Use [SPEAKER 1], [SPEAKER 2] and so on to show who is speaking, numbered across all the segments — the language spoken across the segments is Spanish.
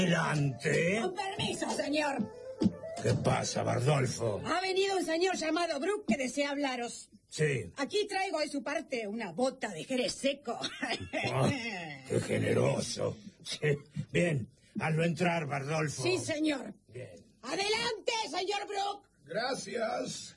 [SPEAKER 1] Adelante.
[SPEAKER 2] Con permiso, señor.
[SPEAKER 1] ¿Qué pasa, Bardolfo?
[SPEAKER 2] Ha venido un señor llamado Brooke que desea hablaros.
[SPEAKER 1] Sí.
[SPEAKER 2] Aquí traigo de su parte una bota de jerez seco.
[SPEAKER 1] ¡Qué generoso! Sí. Bien, hazlo entrar, Bardolfo.
[SPEAKER 2] Sí, señor.
[SPEAKER 1] Bien.
[SPEAKER 2] Adelante, señor Brooke.
[SPEAKER 3] Gracias.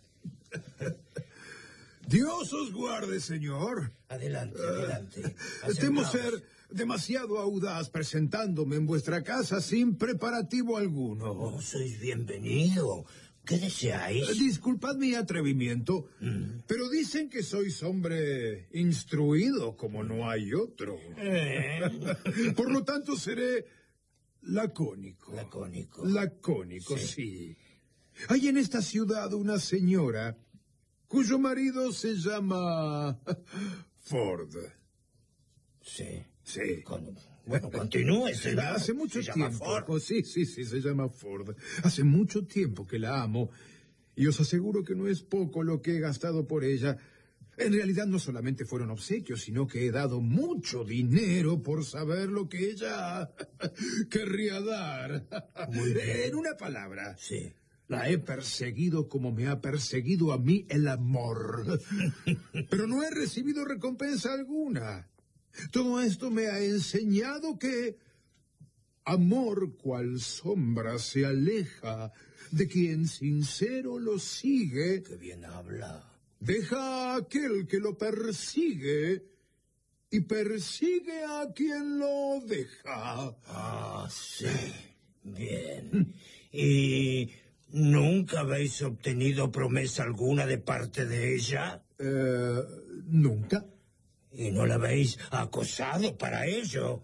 [SPEAKER 3] Dios os guarde, señor.
[SPEAKER 1] Adelante, adelante.
[SPEAKER 3] Temo ser demasiado audaz presentándome en vuestra casa sin preparativo alguno.
[SPEAKER 1] No sois bienvenido. ¿Qué deseáis?
[SPEAKER 3] Disculpad mi atrevimiento, pero dicen que sois hombre instruido como no hay otro. Por lo tanto, seré lacónico.
[SPEAKER 1] Lacónico.
[SPEAKER 3] Lacónico, sí. Hay en esta ciudad una señora cuyo marido se llama Ford.
[SPEAKER 1] Sí.
[SPEAKER 3] Sí.
[SPEAKER 1] Bueno, continúe, señor.
[SPEAKER 3] Hace mucho
[SPEAKER 1] ¿Se llama
[SPEAKER 3] tiempo.
[SPEAKER 1] Ford?
[SPEAKER 3] Sí, se llama Ford. Hace mucho tiempo que la amo y os aseguro que no es poco lo que he gastado por ella. En realidad no solamente fueron obsequios, sino que he dado mucho dinero por saber lo que ella querría dar.
[SPEAKER 1] Muy bien.
[SPEAKER 3] En una palabra.
[SPEAKER 1] Sí.
[SPEAKER 3] La he perseguido como me ha perseguido a mí el amor. Pero no he recibido recompensa alguna. Todo esto me ha enseñado que amor cual sombra se aleja de quien sincero lo sigue.
[SPEAKER 1] Qué bien habla.
[SPEAKER 3] Deja a aquel que lo persigue y persigue a quien lo deja.
[SPEAKER 1] Ah, sí. Bien. ¿Y nunca habéis obtenido promesa alguna de parte de ella?
[SPEAKER 3] Nunca.
[SPEAKER 1] ¿Y no la habéis acosado para ello?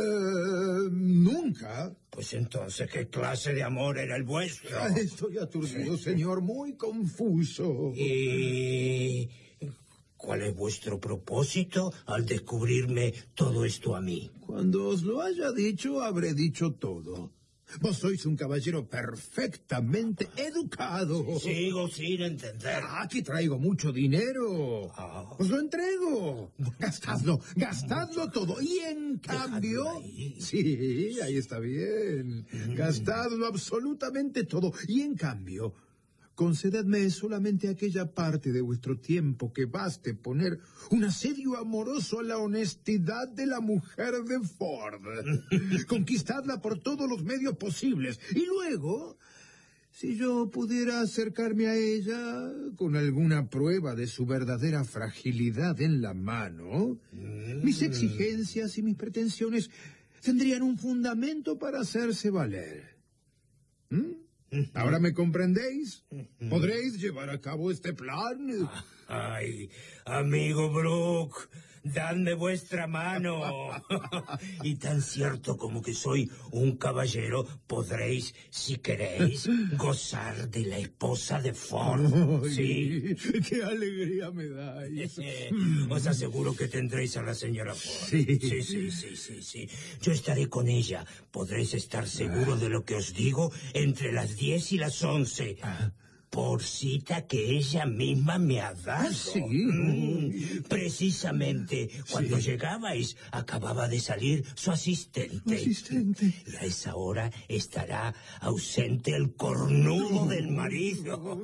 [SPEAKER 3] Nunca.
[SPEAKER 1] Pues entonces, ¿qué clase de amor era el vuestro?
[SPEAKER 3] Estoy aturdido, señor, muy confuso.
[SPEAKER 1] ¿Y cuál es vuestro propósito al descubrirme todo esto a mí?
[SPEAKER 3] Cuando os lo haya dicho, habré dicho todo. Vos sois un caballero perfectamente educado.
[SPEAKER 1] Sigo sin entender.
[SPEAKER 3] Aquí traigo mucho dinero. Os lo entrego. Gastadlo todo. Y en cambio...
[SPEAKER 1] Ahí.
[SPEAKER 3] Sí, ahí está bien. Gastadlo absolutamente todo. Y en cambio, concededme solamente aquella parte de vuestro tiempo que baste poner un asedio amoroso a la honestidad de la mujer de Ford. Conquistadla por todos los medios posibles. Y luego, si yo pudiera acercarme a ella con alguna prueba de su verdadera fragilidad en la mano, mis exigencias y mis pretensiones tendrían un fundamento para hacerse valer. ¿Ahora me comprendéis? ¿Podréis llevar a cabo este plan?
[SPEAKER 1] Ay, amigo Brooke, dadme vuestra mano. Y tan cierto como que soy un caballero, podréis, si queréis, gozar de la esposa de Ford. ¿Sí?
[SPEAKER 3] ¡Qué alegría me dais!
[SPEAKER 1] Os aseguro que tendréis a la señora Ford. Sí. Yo estaré con ella. Podréis estar seguro de lo que os digo entre las 10 y las 11. Por cita que ella misma me ha dado.
[SPEAKER 3] Sí.
[SPEAKER 1] Precisamente cuando llegabais, acababa de salir su asistente. Y a esa hora estará ausente el cornudo del marido.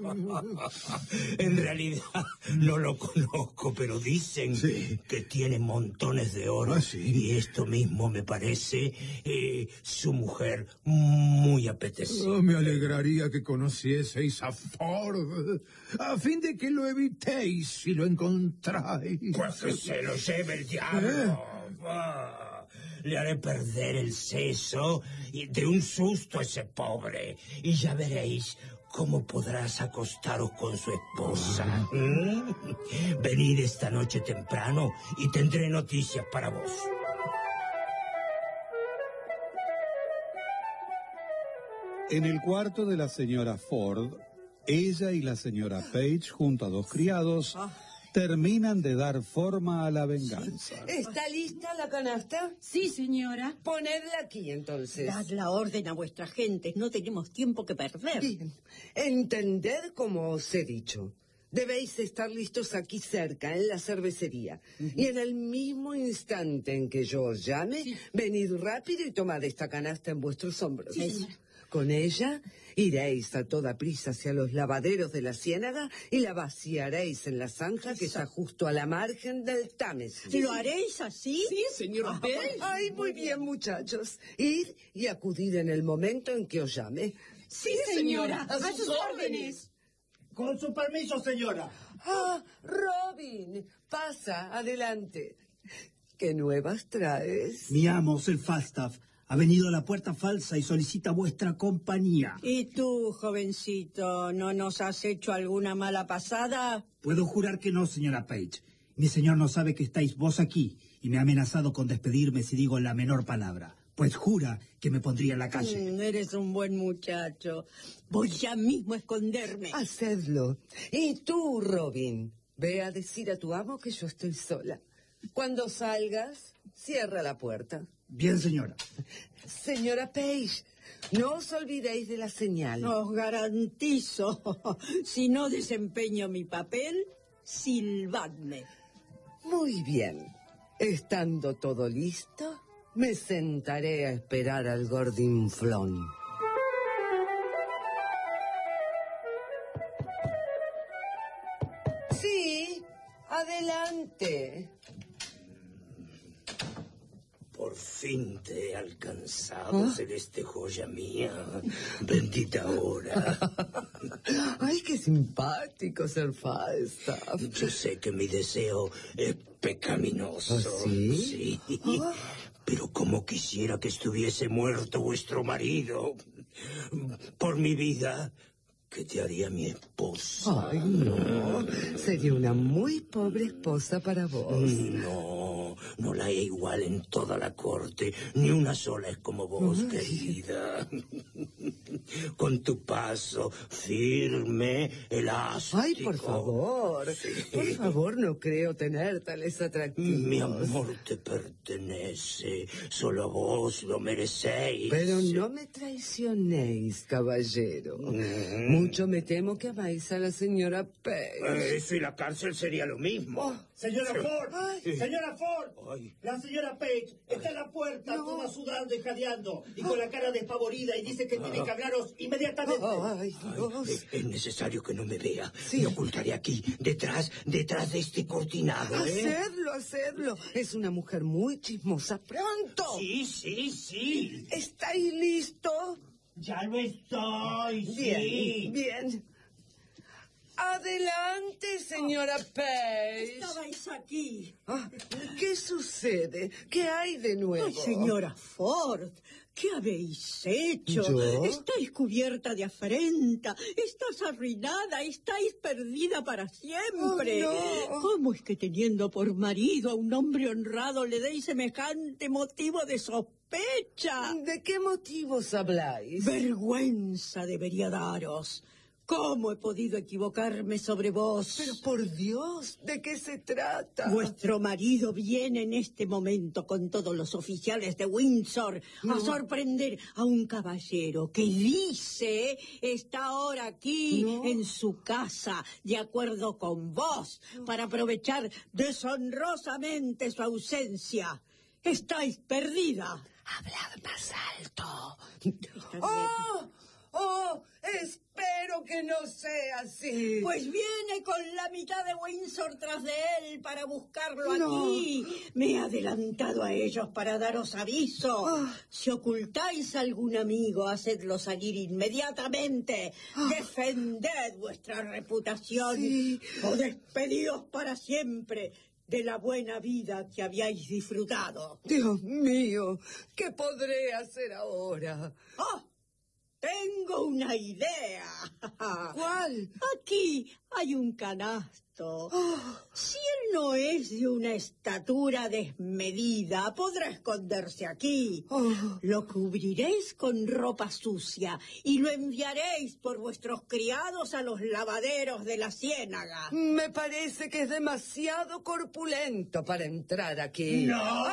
[SPEAKER 1] En realidad no lo conozco, pero dicen que tiene montones de oro. Y esto mismo me parece su mujer muy apetecible.
[SPEAKER 3] Me alegraría que conocieseis a Ford, a fin de que lo evitéis si lo encontráis.
[SPEAKER 1] Pues que se lo lleve el diablo. Le haré perder el seso y de un susto a ese pobre. Y ya veréis cómo podrás acostaros con su esposa. Venid esta noche temprano y tendré noticias para vos.
[SPEAKER 4] En el cuarto de la señora Ford, ella y la señora Page, junto a dos criados, terminan de dar forma a la venganza.
[SPEAKER 5] ¿Está lista la canasta?
[SPEAKER 2] Sí, señora.
[SPEAKER 5] Ponedla aquí, entonces.
[SPEAKER 2] Dad la orden a vuestra gente. No tenemos tiempo que perder.
[SPEAKER 5] Bien. Entended como os he dicho. Debéis estar listos aquí cerca, en la cervecería. Y en el mismo instante en que yo os llame, venid rápido y tomad esta canasta en vuestros hombros. Con ella iréis a toda prisa hacia los lavaderos de la ciénaga y la vaciaréis en la zanja que está justo a la margen del Támesis.
[SPEAKER 2] ¿Lo haréis así?
[SPEAKER 5] Sí, señora Page. Ay, muy bien, muchachos. Id y acudid en el momento en que os llame.
[SPEAKER 2] Sí, señora. A sus órdenes.
[SPEAKER 6] Con su permiso, señora.
[SPEAKER 5] Ah, Robin, pasa, adelante. ¿Qué nuevas traes?
[SPEAKER 6] Mi amo, el Falstaff, ha venido a la puerta falsa y solicita vuestra compañía.
[SPEAKER 2] ¿Y tú, jovencito, no nos has hecho alguna mala pasada?
[SPEAKER 6] Puedo jurar que no, señora Page. Mi señor no sabe que estáis vos aquí y me ha amenazado con despedirme si digo la menor palabra. Pues jura que me pondría en la calle.
[SPEAKER 2] Eres un buen muchacho. Voy ya mismo a esconderme.
[SPEAKER 5] Hacedlo. Y tú, Robin, ve a decir a tu amo que yo estoy sola. Cuando salgas, cierra la puerta.
[SPEAKER 6] Bien, señora.
[SPEAKER 5] Señora Page, no os olvidéis de la señal.
[SPEAKER 2] Os garantizo, si no desempeño mi papel, silbadme.
[SPEAKER 5] Muy bien. Estando todo listo, me sentaré a esperar al gordinflón. Sí, adelante.
[SPEAKER 1] Por fin te he alcanzado, celeste joya mía. Bendita hora.
[SPEAKER 5] Ay, qué simpático ser Falstaff.
[SPEAKER 1] Yo sé que mi deseo es pecaminoso.
[SPEAKER 5] ¿Ah, sí?
[SPEAKER 1] Sí. Pero como quisiera que estuviese muerto vuestro marido. Por mi vida, ¿qué te haría mi esposa?
[SPEAKER 5] Ay, no. Sería una muy pobre esposa para vos.
[SPEAKER 1] No la hay igual en toda la corte. Ni una sola es como vos, querida. Con tu paso firme, elástico.
[SPEAKER 5] Ay, por favor, no creo tener tales atractivos.
[SPEAKER 1] Mi amor te pertenece. Solo a vos lo merecéis.
[SPEAKER 5] Pero no me traicionéis, caballero. Mucho me temo que amáis a la señora Page.
[SPEAKER 1] Eso y la cárcel sería lo mismo.
[SPEAKER 6] Señora Ford,
[SPEAKER 5] Ay.
[SPEAKER 6] señora Ford,
[SPEAKER 1] Ay.
[SPEAKER 6] la señora Page está en la puerta toda sudando y jadeando y con la cara despavorida y dice que tiene que hablaros inmediatamente.
[SPEAKER 5] Ay, Dios.
[SPEAKER 1] Es necesario que no me vea.
[SPEAKER 5] Sí.
[SPEAKER 1] Me ocultaré aquí, detrás de este cortinado.
[SPEAKER 5] Hacedlo. Es una mujer muy chismosa. ¡Pronto!
[SPEAKER 1] Sí.
[SPEAKER 5] ¿Estáis listos?
[SPEAKER 6] Ya lo estoy, sí.
[SPEAKER 5] Bien. Adelante, señora Page.
[SPEAKER 2] Estabais aquí.
[SPEAKER 5] ¿Qué sucede? ¿Qué hay de nuevo?
[SPEAKER 2] Ay, señora Ford, ¿qué habéis hecho?
[SPEAKER 5] ¿Yo?
[SPEAKER 2] Estáis cubierta de afrenta, estás arruinada, estáis perdida para siempre.
[SPEAKER 5] Oh, no.
[SPEAKER 2] ¿Cómo es que teniendo por marido a un hombre honrado le deis semejante motivo de sospecha?
[SPEAKER 5] ¿De qué motivos habláis?
[SPEAKER 2] Vergüenza debería daros. ¿Cómo he podido equivocarme sobre vos?
[SPEAKER 5] Pero por Dios, ¿de qué se trata?
[SPEAKER 2] Vuestro marido viene en este momento con todos los oficiales de Windsor a sorprender a un caballero que dice está ahora aquí en su casa, de acuerdo con vos, para aprovechar deshonrosamente su ausencia. Estáis perdida.
[SPEAKER 5] Hablad más alto. ¡Oh! Espero que no sea así.
[SPEAKER 2] Pues viene con la mitad de Windsor tras de él para buscarlo aquí. Me he adelantado a ellos para daros aviso. Si ocultáis a algún amigo, hacedlo salir inmediatamente. Defended vuestra reputación o despedíos para siempre de la buena vida que habíais disfrutado.
[SPEAKER 5] Dios mío, ¿qué podré hacer ahora?
[SPEAKER 2] Tengo una idea.
[SPEAKER 5] ¿Cuál?
[SPEAKER 2] Aquí hay un canasto. Si él no es de una estatura desmedida, podrá esconderse aquí. Lo cubriréis con ropa sucia y lo enviaréis por vuestros criados a los lavaderos de la ciénaga.
[SPEAKER 5] Me parece que es demasiado corpulento para entrar aquí.
[SPEAKER 1] No,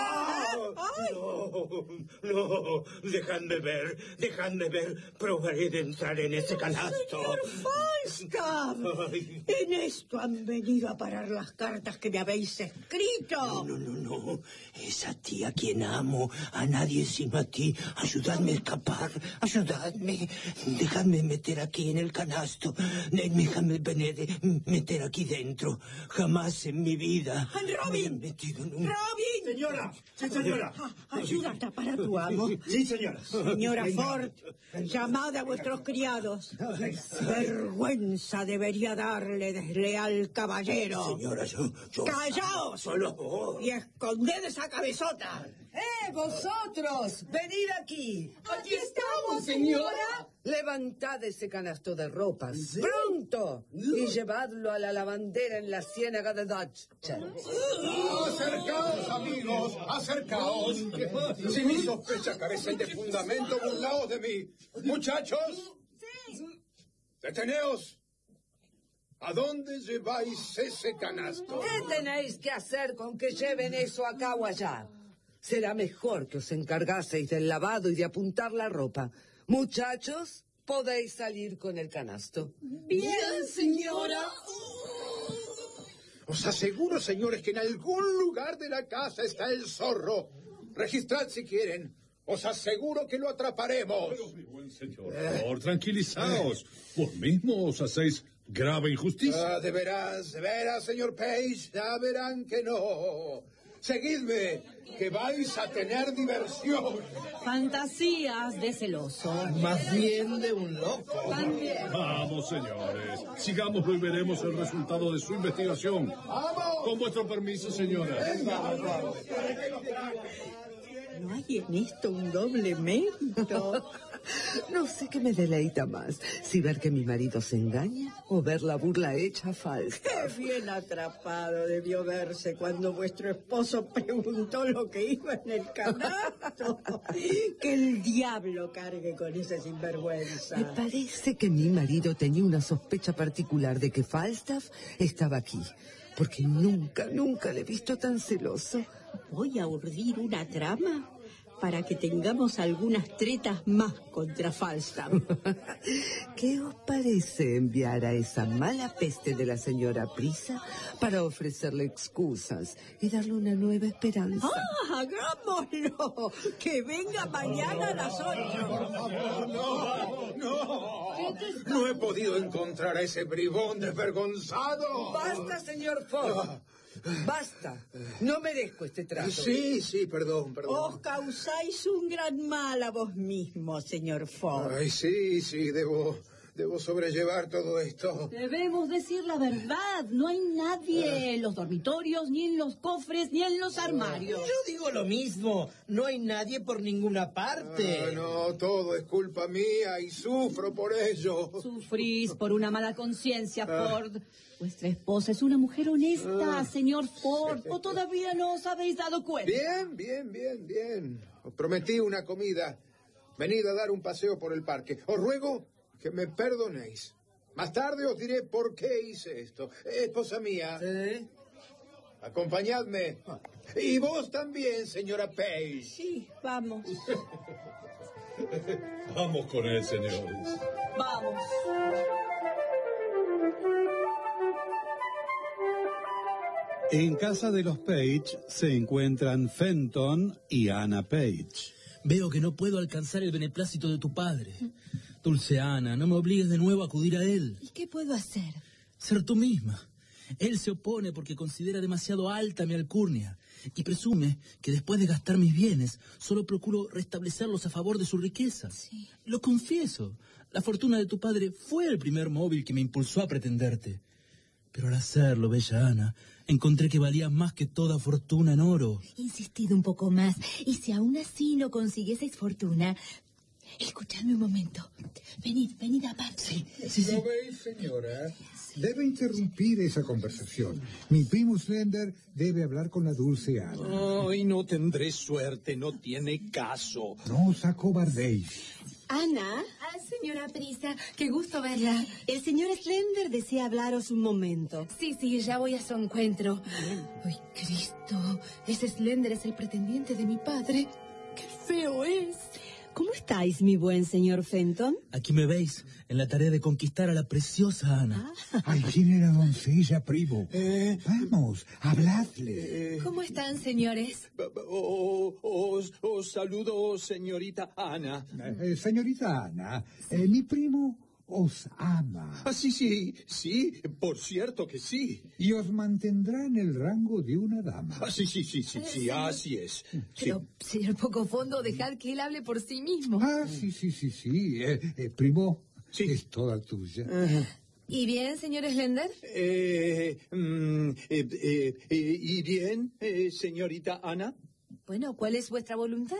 [SPEAKER 1] dejadme ver. Probaré de entrar en ese canasto.
[SPEAKER 2] ¡Señor Falstaff!
[SPEAKER 1] Ay.
[SPEAKER 2] En esto han venido a parar las cartas que me habéis escrito.
[SPEAKER 1] No. Es a ti a quien amo, a nadie sino a ti. Ayudadme a escapar, ayudadme. Dejadme meter aquí en el canasto. Déjame meter aquí dentro. Jamás en mi vida
[SPEAKER 2] Robin.
[SPEAKER 1] me he metido en un...
[SPEAKER 2] ¡Robin!
[SPEAKER 6] Señora, sí, señora.
[SPEAKER 2] Ayuda a tapar a tu amo.
[SPEAKER 6] Sí, señora.
[SPEAKER 2] Señora Ford, llamad a vuestros criados. Vergüenza debería darle desleal caballero.
[SPEAKER 1] Señora, yo...
[SPEAKER 2] ¡Callaos!
[SPEAKER 1] Solo...
[SPEAKER 2] Y esconded esa cabezota.
[SPEAKER 5] ¡Vosotros! ¡Venid aquí!
[SPEAKER 7] ¡Aquí estamos, señora!
[SPEAKER 5] Levantad ese canasto de ropas, ¡pronto! Y llevadlo a la lavandera en la ciénaga de Dutcher.
[SPEAKER 3] Acercaos, amigos, acercaos. Si mis sospechas carecen de fundamento, burlaos de mí. Muchachos, deteneos. ¿A dónde lleváis ese canasto?
[SPEAKER 5] ¿Qué tenéis que hacer con que lleven eso a cabo allá? Será mejor que os encargaseis del lavado y de apuntar la ropa. Muchachos, podéis salir con el canasto.
[SPEAKER 7] Bien, señora.
[SPEAKER 3] Os aseguro, señores, que en algún lugar de la casa está el zorro. Registrad si quieren. Os aseguro que lo atraparemos.
[SPEAKER 8] Pero, mi buen señor, por favor, tranquilizaos. Vos mismo os hacéis grave injusticia.
[SPEAKER 3] De veras, señor Page, ya verán que no. Seguidme, que vais a tener diversión.
[SPEAKER 7] Fantasías de celoso.
[SPEAKER 9] Más bien de un loco.
[SPEAKER 7] También.
[SPEAKER 8] Vamos, señores. Sigámoslo y veremos el resultado de su investigación.
[SPEAKER 3] ¡Vamos!
[SPEAKER 8] Con vuestro permiso, señora.
[SPEAKER 2] ¿No hay en esto un doble mérito?
[SPEAKER 5] No sé qué me deleita más, si ver que mi marido se engaña o ver la burla hecha falsa.
[SPEAKER 2] Qué bien atrapado debió verse cuando vuestro esposo preguntó lo que iba en el canasto. Que el diablo cargue con ese sinvergüenza.
[SPEAKER 5] Me parece que mi marido tenía una sospecha particular de que Falstaff estaba aquí, porque nunca le he visto tan celoso.
[SPEAKER 2] Voy a urdir una trama para que tengamos algunas tretas más contra Falstaff.
[SPEAKER 5] ¿Qué os parece enviar a esa mala peste de la señora Prisa para ofrecerle excusas y darle una nueva esperanza?
[SPEAKER 2] ¡Ah, hagámoslo! ¡Que venga mañana a las 8!
[SPEAKER 3] No he podido encontrar a ese bribón desvergonzado.
[SPEAKER 5] ¡Basta, señor Ford! ¡Basta! No merezco este trato.
[SPEAKER 3] Sí, perdón.
[SPEAKER 2] Os causáis un gran mal a vos mismo, señor Ford.
[SPEAKER 3] Ay, sí, debo sobrellevar todo esto.
[SPEAKER 7] Debemos decir la verdad. No hay nadie en los dormitorios, ni en los cofres, ni en los armarios.
[SPEAKER 9] Yo digo lo mismo. No hay nadie por ninguna parte.
[SPEAKER 3] No, todo es culpa mía y sufro por ello.
[SPEAKER 7] Sufrís por una mala conciencia, Ford. Vuestra esposa es una mujer honesta, señor Ford. ¿O todavía no os habéis dado cuenta?
[SPEAKER 3] Bien. Os prometí una comida. Venid a dar un paseo por el parque. Os ruego que me perdonéis. Más tarde os diré por qué hice esto. Esposa mía.
[SPEAKER 9] ¿Sí?
[SPEAKER 3] Acompañadme. Y vos también, señora Page.
[SPEAKER 2] Sí, vamos.
[SPEAKER 8] Vamos con él, señores.
[SPEAKER 7] Vamos.
[SPEAKER 4] En casa de los Page se encuentran Fenton y Anna Page.
[SPEAKER 10] Veo que no puedo alcanzar el beneplácito de tu padre. Dulce Ana, no me obligues de nuevo a acudir a él.
[SPEAKER 7] ¿Y qué puedo hacer?
[SPEAKER 10] Ser tú misma. Él se opone porque considera demasiado alta mi alcurnia y presume que después de gastar mis bienes solo procuro restablecerlos a favor de su riqueza.
[SPEAKER 7] Sí.
[SPEAKER 10] Lo confieso, la fortuna de tu padre fue el primer móvil que me impulsó a pretenderte. Pero al hacerlo, bella Ana, encontré que valía más que toda fortuna en oro.
[SPEAKER 11] Insistid un poco más, y si aún así no consiguieseis fortuna, escuchadme un momento. Venid aparte.
[SPEAKER 10] Sí.
[SPEAKER 12] ¿Lo veis, señora? Debe interrumpir esa conversación. Mi primo Slender debe hablar con la dulce Ana.
[SPEAKER 9] Ay, no tendré suerte, no tiene caso.
[SPEAKER 12] No os acobardéis.
[SPEAKER 11] Ana. Señora Prisa, qué gusto verla. El señor Slender desea hablaros un momento. Sí, ya voy a su encuentro. ¡Ay, Cristo! Ese Slender es el pretendiente de mi padre. ¡Qué feo es!
[SPEAKER 7] ¿Cómo estáis, mi buen señor Fenton?
[SPEAKER 10] Aquí me veis, en la tarea de conquistar a la preciosa Ana.
[SPEAKER 12] Ay, tiene la doncella, primo. Vamos, habladle.
[SPEAKER 11] ¿Cómo están, señores?
[SPEAKER 13] Os saludo, señorita Ana.
[SPEAKER 12] Señorita Ana, mi primo os ama.
[SPEAKER 13] Sí, por cierto que sí.
[SPEAKER 12] Y os mantendrá en el rango de una dama.
[SPEAKER 13] Sí, así es.
[SPEAKER 11] Pero, señor Pocofondo, dejad que él hable por sí mismo.
[SPEAKER 12] Sí. Primo, es toda tuya.
[SPEAKER 11] ¿Y bien, señor Slender?
[SPEAKER 13] ¿Y bien, señorita Ana?
[SPEAKER 11] Bueno, ¿cuál es vuestra voluntad?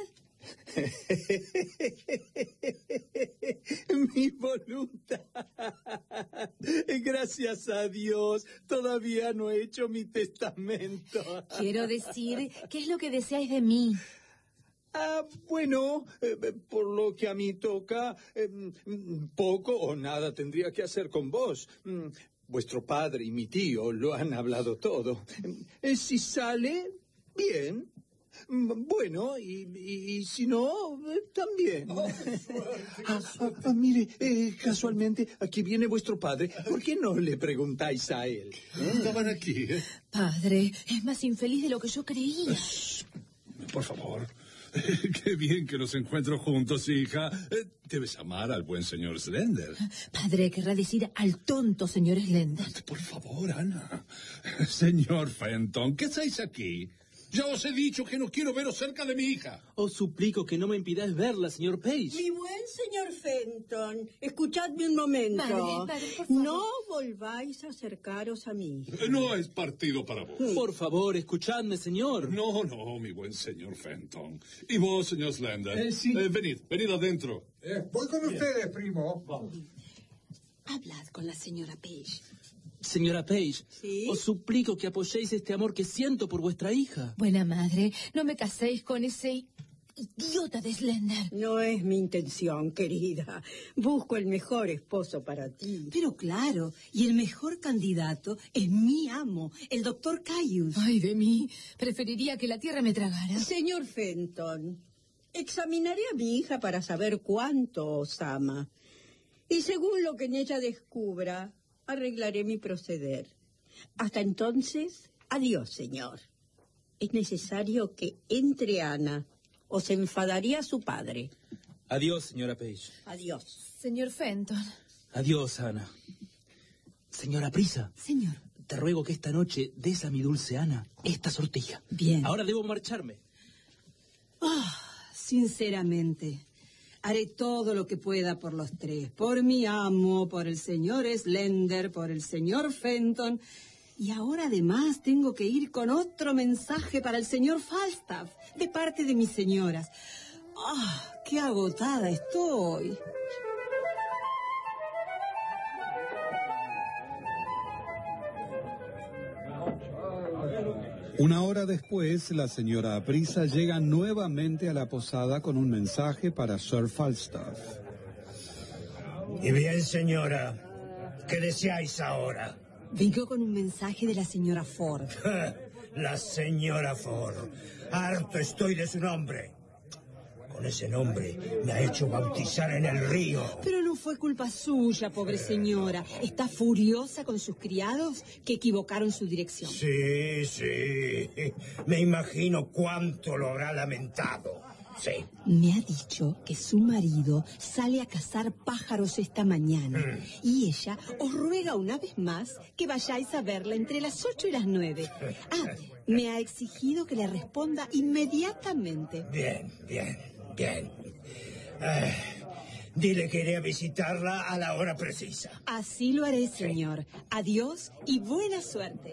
[SPEAKER 13] Mi voluntad. Gracias a Dios, todavía no he hecho mi testamento.
[SPEAKER 11] Quiero decir, ¿qué es lo que deseáis de mí?
[SPEAKER 13] Bueno, por lo que a mí toca, poco o nada tendría que hacer con vos. Vuestro padre y mi tío lo han hablado todo. Si sale, bien. Bueno, y si no, también. Mire, casualmente, aquí viene vuestro padre. ¿Por qué no le preguntáis a él?
[SPEAKER 8] Estaban aquí, ¿eh?
[SPEAKER 11] Padre, es más infeliz de lo que yo creía.
[SPEAKER 8] Por favor. Qué bien que nos encuentro juntos, hija. Debes amar al buen señor Slender.
[SPEAKER 11] Padre, querrá decir al tonto señor Slender.
[SPEAKER 8] Por favor, Ana. Señor Fenton, ¿qué hacéis aquí? Ya os he dicho que no quiero veros cerca de mi hija.
[SPEAKER 10] Os suplico que no me impidáis verla, señor Page.
[SPEAKER 2] Mi buen señor Fenton, escuchadme un momento.
[SPEAKER 11] Padre, por favor.
[SPEAKER 2] No volváis a acercaros a mí.
[SPEAKER 8] No es partido para vos.
[SPEAKER 10] Por favor, escuchadme, señor.
[SPEAKER 8] No, mi buen señor Fenton. Y vos, señor Slender.
[SPEAKER 12] Sí.
[SPEAKER 8] Venid adentro.
[SPEAKER 12] Voy con ustedes, primo.
[SPEAKER 8] Vamos.
[SPEAKER 7] Hablad con la señora Page.
[SPEAKER 10] Señora Page,
[SPEAKER 2] ¿Sí?
[SPEAKER 10] os suplico que apoyéis este amor que siento por vuestra hija.
[SPEAKER 11] Buena madre, no me caséis con ese idiota de Slender.
[SPEAKER 2] No es mi intención, querida. Busco el mejor esposo para ti.
[SPEAKER 7] Pero claro, y el mejor candidato es mi amo, el doctor Caius.
[SPEAKER 11] Ay, de mí. Preferiría que la tierra me tragara.
[SPEAKER 2] Señor Fenton, examinaré a mi hija para saber cuánto os ama. Y según lo que en ella descubra, arreglaré mi proceder. Hasta entonces, adiós, señor. Es necesario que entre Ana, o se enfadaría su padre.
[SPEAKER 10] Adiós, señora Page.
[SPEAKER 2] Adiós.
[SPEAKER 11] Señor Fenton.
[SPEAKER 10] Adiós, Ana. Señora Prisa.
[SPEAKER 7] Señor.
[SPEAKER 10] Te ruego que esta noche des a mi dulce Ana esta sortija.
[SPEAKER 7] Bien.
[SPEAKER 10] Ahora debo marcharme.
[SPEAKER 7] Sinceramente, haré todo lo que pueda por los tres. Por mi amo, por el señor Slender, por el señor Fenton. Y ahora además tengo que ir con otro mensaje para el señor Falstaff, de parte de mis señoras. ¡Qué agotada estoy!
[SPEAKER 4] Una hora después, la señora Aprisa llega nuevamente a la posada con un mensaje para Sir Falstaff.
[SPEAKER 1] Y bien, señora, ¿qué deseáis ahora?
[SPEAKER 7] Vengo con un mensaje de la señora Ford.
[SPEAKER 1] La señora Ford. Harto estoy de su nombre. Con ese nombre me ha hecho bautizar en el río.
[SPEAKER 7] Pero no fue culpa suya, pobre señora. Está furiosa con sus criados que equivocaron su dirección.
[SPEAKER 1] Sí. Me imagino cuánto lo habrá lamentado. Sí.
[SPEAKER 7] Me ha dicho que su marido sale a cazar pájaros esta mañana. Y ella os ruega una vez más que vayáis a verla entre las 8 y las 9. Me ha exigido que le responda inmediatamente.
[SPEAKER 1] Bien. Dile que iré a visitarla a la hora precisa.
[SPEAKER 7] Así lo haré, señor. Adiós y buena suerte.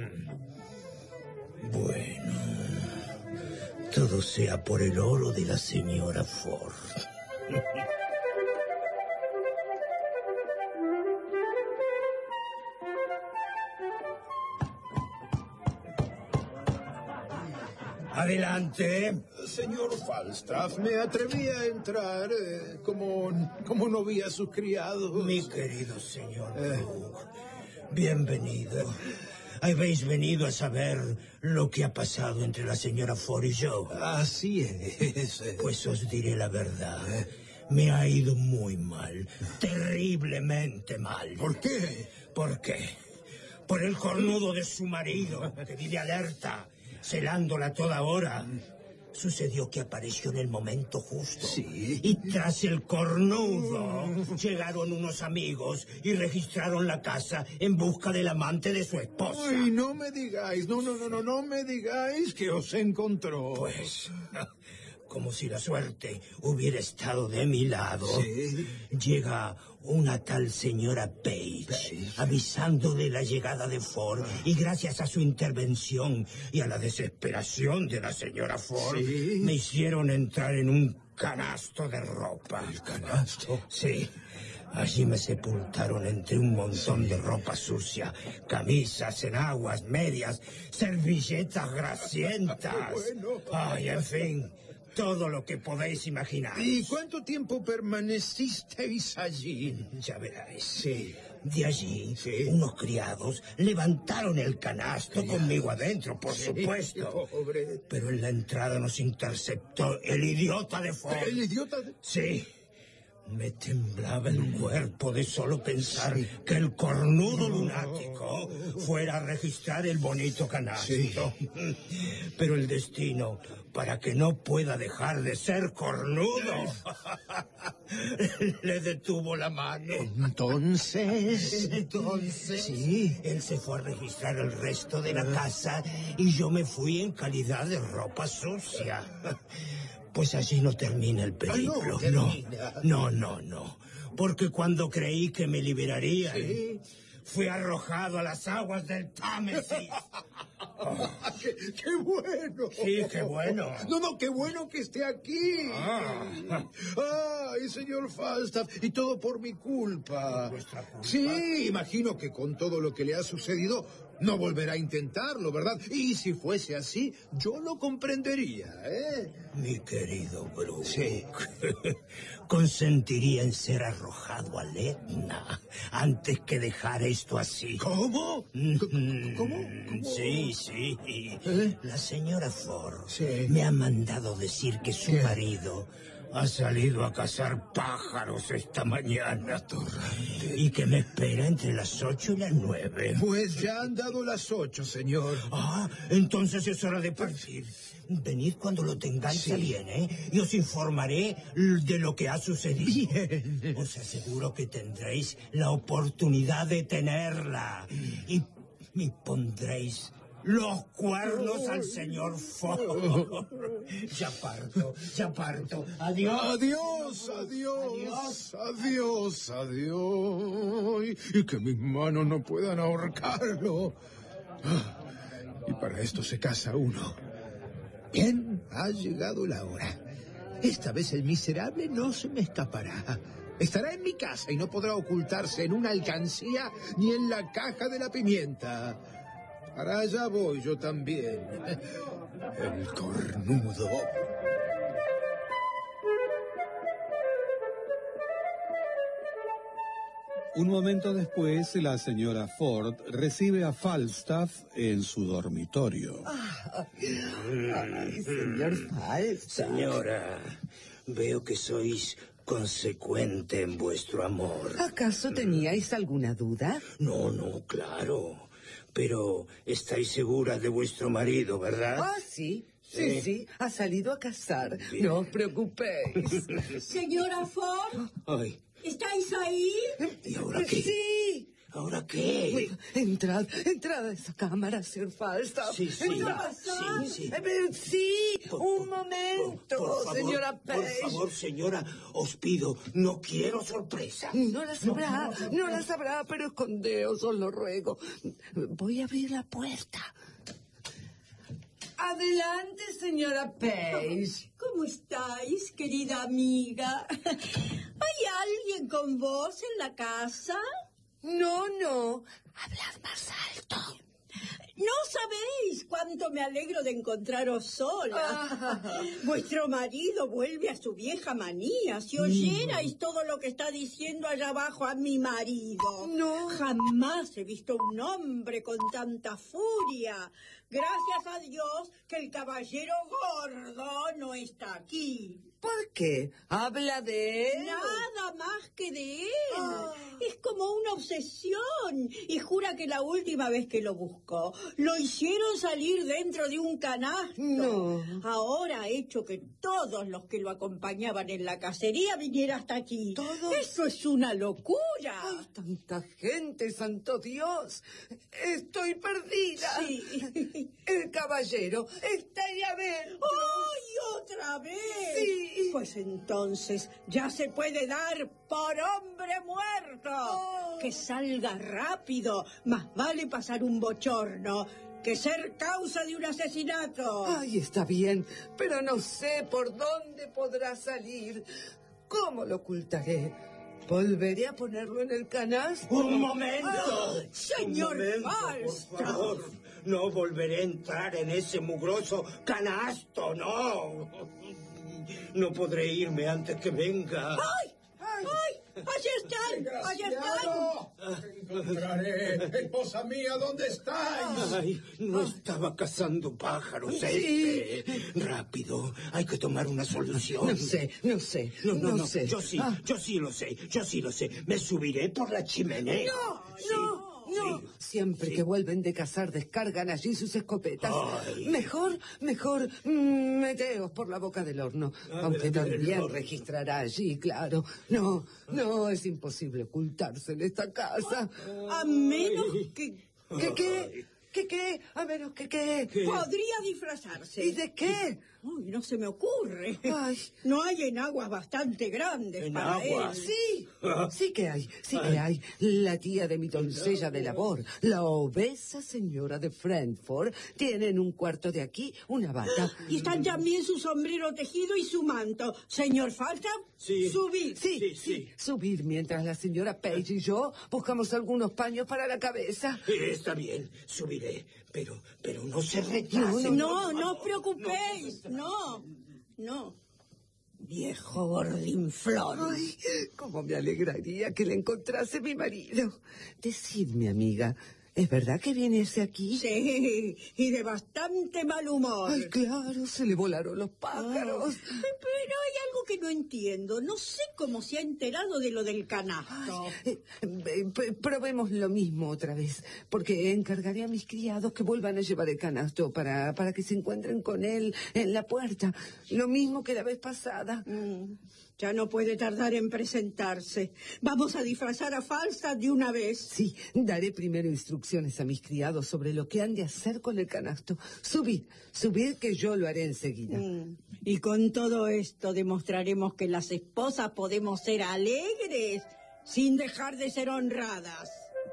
[SPEAKER 1] Bueno, todo sea por el oro de la señora Ford. Adelante.
[SPEAKER 3] Señor Falstaff, me atreví a entrar como no vi a sus criados.
[SPEAKER 1] Mi querido señor Brooke, bienvenido. habéis venido a saber lo que ha pasado entre la señora Ford y yo.
[SPEAKER 3] Así es.
[SPEAKER 1] Pues os diré la verdad. Me ha ido muy mal, terriblemente mal.
[SPEAKER 3] ¿Por qué?
[SPEAKER 1] ¿Por qué? Por el cornudo de su marido, que vive alerta, celándola toda hora. Sucedió que apareció en el momento justo.
[SPEAKER 3] Sí.
[SPEAKER 1] Y tras el cornudo, llegaron unos amigos y registraron la casa en busca del amante de su esposa.
[SPEAKER 3] Ay, no me digáis, no me digáis que os encontró.
[SPEAKER 1] Pues, como si la suerte hubiera estado de mi lado,
[SPEAKER 3] Sí.
[SPEAKER 1] llega una tal señora Page, avisando de la llegada de Ford, y gracias a su intervención y a la desesperación de la señora Ford,
[SPEAKER 3] Sí.
[SPEAKER 1] me hicieron entrar en un canasto de ropa.
[SPEAKER 3] ¿El canasto?
[SPEAKER 1] Sí. Allí me sepultaron entre un montón de ropa sucia, camisas, enaguas, medias, servilletas grasientas.
[SPEAKER 3] Bueno.
[SPEAKER 1] Ay, en fin, todo lo que podéis imaginar.
[SPEAKER 3] ¿Y cuánto tiempo permanecisteis allí?
[SPEAKER 1] Ya veréis.
[SPEAKER 3] Sí.
[SPEAKER 1] De allí,
[SPEAKER 3] Sí.
[SPEAKER 1] unos criados levantaron el canasto conmigo adentro, por supuesto.
[SPEAKER 3] Pobre.
[SPEAKER 1] Pero en la entrada nos interceptó el idiota de Ford.
[SPEAKER 3] ¿El idiota de...?
[SPEAKER 1] Sí. Me temblaba el cuerpo de solo pensar que el cornudo lunático fuera a registrar el bonito canasto. Pero el destino, para que no pueda dejar de ser cornudo, le detuvo la mano.
[SPEAKER 3] Entonces...
[SPEAKER 1] Sí, él se fue a registrar el resto de la casa y yo me fui en calidad de ropa sucia. Pues allí no termina el periplo.
[SPEAKER 3] no termina.
[SPEAKER 1] No. Porque cuando creí que me liberarían, fui arrojado a las aguas del Támesis.
[SPEAKER 3] ¡Qué bueno!
[SPEAKER 1] Sí, qué bueno.
[SPEAKER 3] No, qué bueno que esté aquí. Ay, señor Falstaff, y todo por mi culpa.
[SPEAKER 1] ¿Vuestra culpa?
[SPEAKER 3] Sí, imagino que con todo lo que le ha sucedido no volverá a intentarlo, ¿verdad? Y si fuese así, yo lo comprendería, ¿eh?
[SPEAKER 1] Mi querido Brooke,
[SPEAKER 3] Sí.
[SPEAKER 1] consentiría en ser arrojado al Etna antes que dejar esto así.
[SPEAKER 3] ¿Cómo? ¿Cómo?
[SPEAKER 1] Sí. La señora Ford
[SPEAKER 3] Sí.
[SPEAKER 1] me ha mandado decir que su marido ha salido a cazar pájaros esta mañana. Y que me espera entre las 8 y las 9.
[SPEAKER 3] Pues ya han dado las 8, señor.
[SPEAKER 1] Entonces es hora de partir. Venid cuando lo tengáis a bien, ¿eh? Y os informaré de lo que ha sucedido.
[SPEAKER 3] Bien.
[SPEAKER 1] Os aseguro que tendréis la oportunidad de tenerla. Y pondréis los cuernos al señor Ford. Ya parto. Adiós. Adiós.
[SPEAKER 3] Y que mis manos no puedan ahorcarlo. Y para esto se casa uno. Bien, ha llegado la hora. Esta vez el miserable no se me escapará. Estará en mi casa y no podrá ocultarse en una alcancía ni en la caja de la pimienta. Para allá voy yo también. El cornudo.
[SPEAKER 4] Un momento después, la señora Ford recibe a Falstaff en su dormitorio.
[SPEAKER 5] Ay, señor Falstaff.
[SPEAKER 1] Señora, veo que sois consecuente en vuestro amor.
[SPEAKER 5] ¿Acaso teníais alguna duda?
[SPEAKER 1] No, claro. Pero estáis segura de vuestro marido, ¿verdad?
[SPEAKER 5] Sí. Sí, ha salido a cazar. No os preocupéis.
[SPEAKER 2] Señora Ford,
[SPEAKER 1] Ay,
[SPEAKER 2] ¿estáis ahí?
[SPEAKER 1] ¿y ahora qué?
[SPEAKER 5] Sí.
[SPEAKER 1] ¿Ahora qué?
[SPEAKER 5] Entrad a esa cámara, Sir Falstaff.
[SPEAKER 1] Sí.
[SPEAKER 5] Sí, un momento,
[SPEAKER 1] Por favor,
[SPEAKER 5] señora Page.
[SPEAKER 1] Por favor, señora, os pido, no quiero sorpresa.
[SPEAKER 5] No la sabrá, pero escondeos, os lo ruego. Voy a abrir la puerta. Adelante, señora Page.
[SPEAKER 2] ¿Cómo estáis, querida amiga? ¿Hay alguien con vos en la casa?
[SPEAKER 5] No. Hablad más alto.
[SPEAKER 2] No sabéis cuánto me alegro de encontraros sola. Vuestro marido vuelve a su vieja manía. Si oyerais todo lo que está diciendo allá abajo a mi marido.
[SPEAKER 5] No.
[SPEAKER 2] Jamás he visto un hombre con tanta furia. Gracias a Dios que el caballero gordo no está aquí.
[SPEAKER 5] ¿Por qué? ¿Habla de él?
[SPEAKER 2] Nada más que de él. Es como una obsesión. Y jura que la última vez que lo buscó, lo hicieron salir dentro de un canasto.
[SPEAKER 5] No.
[SPEAKER 2] Ahora ha hecho que todos los que lo acompañaban en la cacería viniera hasta aquí.
[SPEAKER 5] ¿Todos?
[SPEAKER 2] Eso es una locura.
[SPEAKER 5] ¡Ay, tanta gente, santo Dios! Estoy perdida.
[SPEAKER 2] Sí.
[SPEAKER 5] El caballero está ahí adentro.
[SPEAKER 2] ¡Ay, otra vez!
[SPEAKER 5] Sí.
[SPEAKER 2] Pues entonces ya se puede dar por hombre muerto. Que salga rápido. Más vale pasar un bochorno que ser causa de un asesinato.
[SPEAKER 5] Ay, está bien, pero no sé por dónde podrá salir. ¿Cómo lo ocultaré? ¿Volveré a ponerlo en el canasto?
[SPEAKER 1] ¡Un momento!
[SPEAKER 2] ¡Señor
[SPEAKER 1] Falstaff! Por favor, no volveré a entrar en ese mugroso canasto, no. No podré irme antes que venga.
[SPEAKER 2] ¡Ay! ¡Ay! ¡Allá están! ¡Allá están!
[SPEAKER 3] Encontraré. Esposa mía, ¿dónde estáis?
[SPEAKER 1] Ay, no estaba cazando pájaros,
[SPEAKER 5] Sí.
[SPEAKER 1] Rápido, hay que tomar una solución.
[SPEAKER 5] No sé.
[SPEAKER 1] No,
[SPEAKER 5] sé.
[SPEAKER 1] yo sí lo sé. Me subiré por la chimenea.
[SPEAKER 5] No. Siempre que vuelven de cazar descargan allí sus escopetas.
[SPEAKER 1] Ay.
[SPEAKER 5] Mejor, meteos por la boca del horno. Aunque también registrará allí, claro. No, es imposible ocultarse en esta casa.
[SPEAKER 2] A menos que...
[SPEAKER 5] ¿Qué? A menos que qué.
[SPEAKER 2] Podría disfrazarse.
[SPEAKER 5] ¿Y de qué?
[SPEAKER 2] Uy, no se me ocurre.
[SPEAKER 5] Ay.
[SPEAKER 2] No hay enaguas bastante grandes
[SPEAKER 1] ¿En
[SPEAKER 2] para
[SPEAKER 1] aguas?
[SPEAKER 2] él.
[SPEAKER 5] Sí que hay. La tía de mi doncella de labor, la obesa señora de Frankfurt, tiene en un cuarto de aquí una bata.
[SPEAKER 2] Y están también su sombrero tejido y su manto. Señor Falstaff,
[SPEAKER 1] Sí.
[SPEAKER 2] subid.
[SPEAKER 1] Sí.
[SPEAKER 5] Subir mientras la señora Page y yo buscamos algunos paños para la cabeza.
[SPEAKER 1] Está bien, subiré, pero no se retrase.
[SPEAKER 2] No os preocupéis. No. Viejo gordinflón.
[SPEAKER 5] Ay, cómo me alegraría que le encontrase mi marido. Decidme, amiga, ¿es verdad que viene ese aquí?
[SPEAKER 2] Sí, y de bastante mal humor.
[SPEAKER 5] Ay, claro, se le volaron los pájaros.
[SPEAKER 2] Pero hay algo que no entiendo. No sé cómo se ha enterado de lo del canasto.
[SPEAKER 5] Probemos lo mismo otra vez, porque encargaré a mis criados que vuelvan a llevar el canasto para que se encuentren con él en la puerta. Lo mismo que la vez pasada.
[SPEAKER 2] Ya no puede tardar en presentarse. Vamos a disfrazar a Falstaff de una vez.
[SPEAKER 5] Sí, daré primero instrucciones a mis criados sobre lo que han de hacer con el canasto. Subid, que yo lo haré enseguida.
[SPEAKER 2] Y con todo esto demostraremos que las esposas podemos ser alegres sin dejar de ser honradas.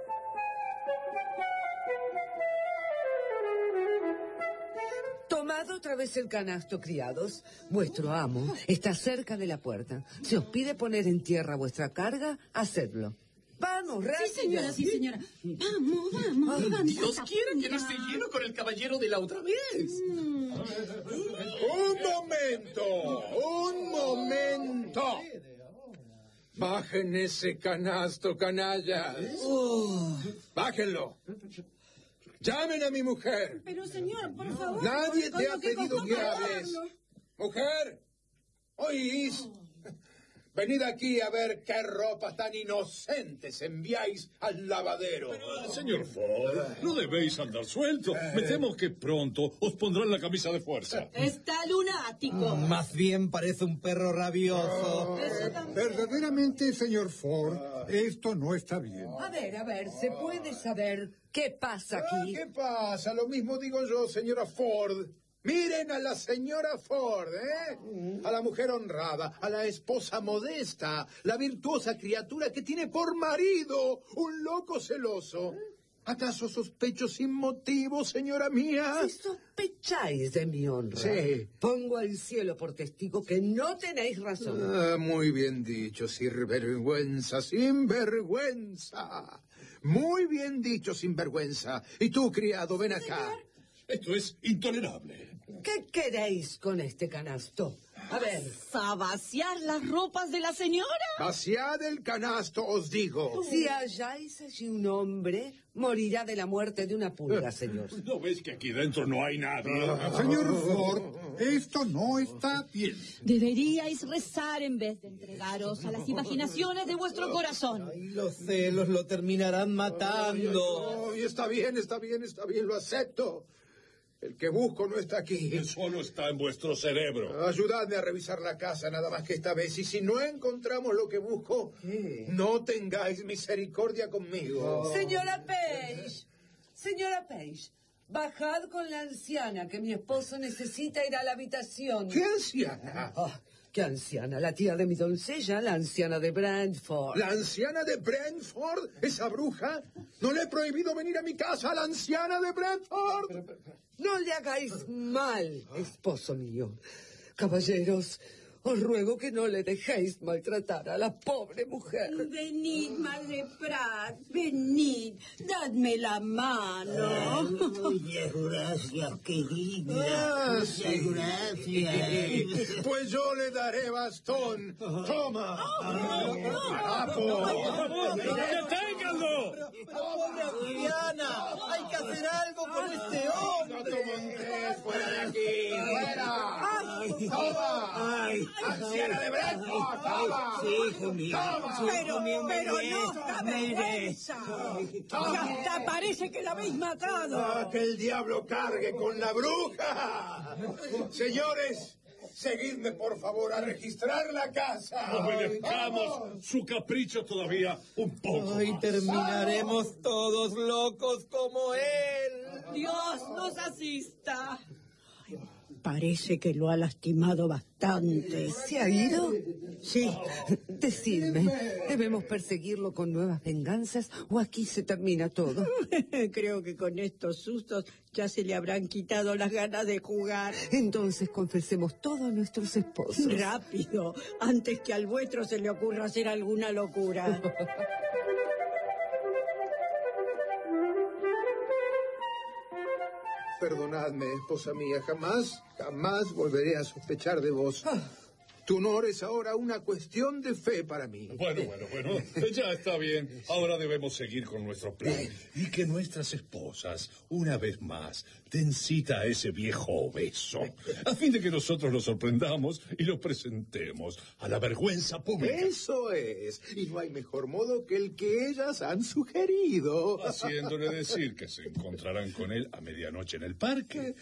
[SPEAKER 5] Tomad otra vez el canasto, criados. Vuestro amo está cerca de la puerta. Si os pide poner en tierra vuestra carga, hacedlo. ¡Vamos, rápido!
[SPEAKER 7] Sí, señora. Vamos.
[SPEAKER 14] Dios quiera que no esté lleno con el caballero de la otra vez.
[SPEAKER 3] Un momento. Bajen ese canasto, canallas. Bájenlo. Llamen a mi mujer.
[SPEAKER 2] Pero, señor, por favor.
[SPEAKER 3] Nadie te ha pedido que hables. Mujer, ¿oís? Venid aquí a ver qué ropas tan inocentes enviáis al lavadero.
[SPEAKER 8] Señor Ford, no debéis andar suelto. Me temo que pronto os pondrán la camisa de fuerza.
[SPEAKER 7] Está lunático.
[SPEAKER 9] Más bien parece un perro rabioso.
[SPEAKER 12] Verdaderamente, señor Ford, esto no está bien.
[SPEAKER 5] A ver, ¿se puede saber qué pasa aquí?
[SPEAKER 3] ¿Qué pasa? Lo mismo digo yo, señora Ford. Miren a la señora Ford, A la mujer honrada, a la esposa modesta, la virtuosa criatura que tiene por marido un loco celoso. ¿Acaso sospecho sin motivo, señora mía?
[SPEAKER 5] Si sospecháis de mi honra,
[SPEAKER 3] Sí.
[SPEAKER 5] pongo al cielo por testigo que no tenéis razón.
[SPEAKER 3] Muy bien dicho, sinvergüenza. Muy bien dicho, sinvergüenza. Y tú, criado, ven acá.
[SPEAKER 8] Esto es intolerable.
[SPEAKER 5] ¿Qué queréis con este canasto? A ver.
[SPEAKER 7] ¿A vaciar las ropas de la señora?
[SPEAKER 3] Vaciad el canasto, os digo.
[SPEAKER 5] Si halláis allí un hombre, morirá de la muerte de una pulga, señor.
[SPEAKER 8] ¿No ves que aquí dentro no hay nadie?
[SPEAKER 12] Señor Ford, esto no está bien.
[SPEAKER 7] Deberíais rezar en vez de entregaros a las imaginaciones de vuestro corazón.
[SPEAKER 9] Ay, los celos lo terminarán matando.
[SPEAKER 3] Ay, está bien, lo acepto. El que busco no está aquí.
[SPEAKER 8] Él solo está en vuestro cerebro.
[SPEAKER 3] Ayudadme a revisar la casa nada más que esta vez. Y si no encontramos lo que busco, no tengáis misericordia conmigo.
[SPEAKER 5] Señora Page, bajad con la anciana, que mi esposo necesita ir a la habitación.
[SPEAKER 3] ¿Qué anciana?
[SPEAKER 5] ¿Qué anciana? La tía de mi doncella, la anciana de Brentford.
[SPEAKER 3] ¿La anciana de Brentford? ¿Esa bruja? ¿No le he prohibido venir a mi casa a la anciana de Brentford?
[SPEAKER 5] No le hagáis mal, esposo mío. Caballeros, os ruego que no le dejéis maltratar a la pobre mujer.
[SPEAKER 2] Venid, Madre Pratt, venid, dadme la mano.
[SPEAKER 1] Muchas gracias, querida.
[SPEAKER 3] Sí.
[SPEAKER 1] Gracias.
[SPEAKER 3] Pues yo le daré bastón. ¡Toma!
[SPEAKER 8] ¡Deténganlo!
[SPEAKER 9] ¡Pobre anciana! ¡Hay que hacer algo con este hombre!
[SPEAKER 3] ¡Fuera de aquí! ¡Fuera! ¡Toma!
[SPEAKER 1] Ay,
[SPEAKER 3] ¡Anciana de Brentford! ¡Toma!
[SPEAKER 1] Sí, hijo mío.
[SPEAKER 2] Pero no da vergüenza. Que hasta parece que la habéis matado.
[SPEAKER 3] ¡Que el diablo cargue con la bruja! Señores, seguidme por favor a registrar la casa.
[SPEAKER 8] Obedezcamos su capricho todavía un poco.
[SPEAKER 9] Hoy terminaremos todos locos como él.
[SPEAKER 7] Dios nos asista.
[SPEAKER 2] Parece que lo ha lastimado bastante.
[SPEAKER 5] ¿Se ha ido?
[SPEAKER 2] Sí.
[SPEAKER 5] Decidme, ¿debemos perseguirlo con nuevas venganzas o aquí se termina todo?
[SPEAKER 2] Creo que con estos sustos ya se le habrán quitado las ganas de jugar.
[SPEAKER 5] Entonces confesemos todo a nuestros esposos.
[SPEAKER 2] Rápido, antes que al vuestro se le ocurra hacer alguna locura.
[SPEAKER 3] Perdonadme, esposa mía, jamás volveré a sospechar de vos. Tu honor es ahora una cuestión de fe para mí.
[SPEAKER 8] Bueno, ya está bien. Ahora debemos seguir con nuestro plan. Y que nuestras esposas, una vez más, den cita a ese viejo obeso, a fin de que nosotros lo sorprendamos y lo presentemos a la vergüenza pública.
[SPEAKER 3] Eso es. Y no hay mejor modo que el que ellas han sugerido.
[SPEAKER 8] Haciéndole decir que se encontrarán con él a medianoche en el parque.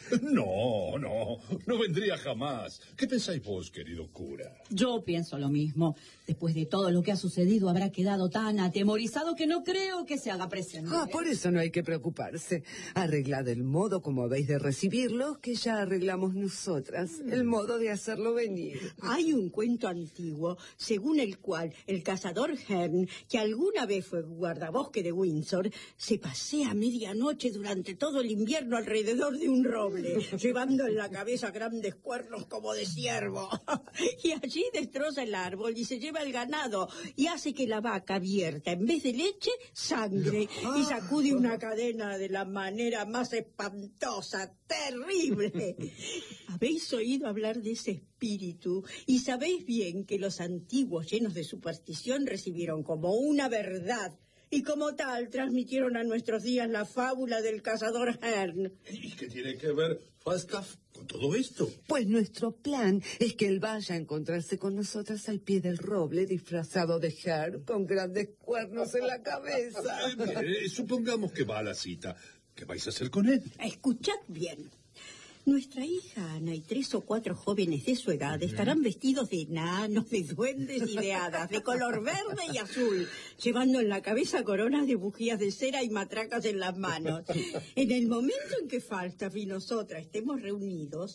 [SPEAKER 8] No vendría jamás. ¿Qué pensáis vos, querido cura?
[SPEAKER 7] Yo pienso lo mismo. Después de todo lo que ha sucedido, habrá quedado tan atemorizado que no creo que se haga presente.
[SPEAKER 5] Por eso no hay que preocuparse. Arreglad el modo como habéis de recibirlo, que ya arreglamos nosotras. El modo de hacerlo venir.
[SPEAKER 2] Hay un cuento antiguo, según el cual el cazador Hearn, que alguna vez fue guardabosque de Windsor, se pasea a medianoche durante todo el invierno alrededor de un roble, llevando en la cabeza grandes cuernos como de ciervo. Y allí destroza el árbol y se lleva el ganado y hace que la vaca vierta, en vez de leche, sangre, y sacude una cadena de la manera más espantosa, terrible. Habéis oído hablar de ese espíritu y sabéis bien que los antiguos, llenos de superstición, recibieron como una verdad y como tal transmitieron a nuestros días la fábula del cazador Hearn.
[SPEAKER 8] ¿Y qué tiene que ver Falstaff con todo esto?
[SPEAKER 5] Pues nuestro plan es que él vaya a encontrarse con nosotras al pie del roble, disfrazado de Hearn, con grandes cuernos en la cabeza.
[SPEAKER 8] Supongamos que va a la cita. ¿Qué vais a hacer con él?
[SPEAKER 2] Escuchad bien. Nuestra hija Ana y 3 o 4 jóvenes de su edad estarán vestidos de enanos, de duendes y de hadas, de color verde y azul, llevando en la cabeza coronas de bujías de cera y matracas en las manos. En el momento en que Falstaff y nosotras estemos reunidos,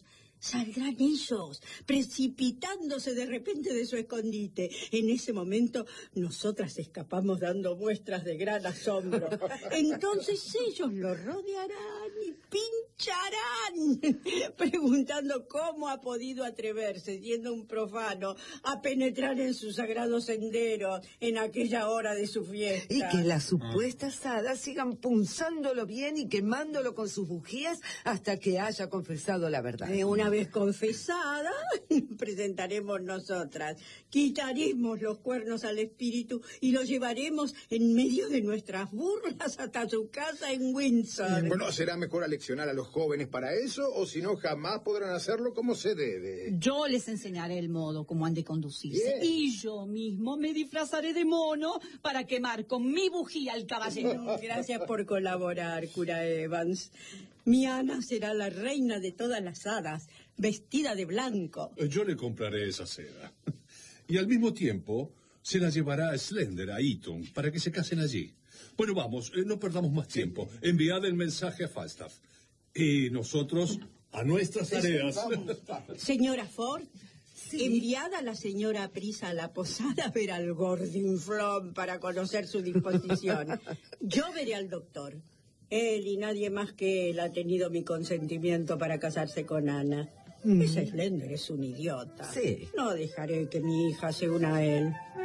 [SPEAKER 2] Saldrán ellos, precipitándose de repente de su escondite. En ese momento, nosotras escapamos dando muestras de gran asombro. Entonces ellos lo rodearán y pincharán, preguntando cómo ha podido atreverse, siendo un profano, a penetrar en sus sagrados senderos en aquella hora de su fiesta.
[SPEAKER 5] Y que las supuestas hadas sigan punzándolo bien y quemándolo con sus bujías hasta que haya confesado la verdad.
[SPEAKER 2] Una vez confesada, presentaremos nosotras, quitaremos los cuernos al espíritu y lo llevaremos en medio de nuestras burlas hasta su casa en Windsor.
[SPEAKER 3] Bueno, será mejor aleccionar a los jóvenes para eso, o si no, jamás podrán hacerlo como se debe.
[SPEAKER 15] Yo les enseñaré el modo como han de conducirse.
[SPEAKER 3] Bien.
[SPEAKER 15] Y yo mismo me disfrazaré de mono para quemar con mi bujía al caballero.
[SPEAKER 2] Gracias por colaborar, cura Evans. Mi Ana será la reina de todas las hadas, vestida de blanco.
[SPEAKER 8] Yo le compraré esa seda. Y al mismo tiempo se la llevará a Slender, a Eton, para que se casen allí. Bueno, vamos, no perdamos más tiempo. Enviad el mensaje a Falstaff. Y nosotros a nuestras tareas.
[SPEAKER 2] Señora Ford, enviad a la señora Prisa a la posada a ver al gordinflón para conocer su disposición. Yo veré al doctor. Él y nadie más que él ha tenido mi consentimiento para casarse con Ana. Ese Slender es un idiota.
[SPEAKER 5] Sí.
[SPEAKER 2] No dejaré que mi hija se una a él.